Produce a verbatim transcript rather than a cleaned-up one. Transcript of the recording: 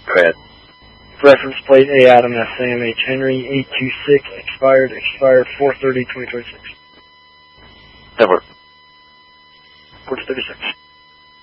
Go ahead. Reference plate A Adam S. Sam H. Henry, eight two six, expired, expired four thirty twenty twenty-six. Over. Quarter thirty-six.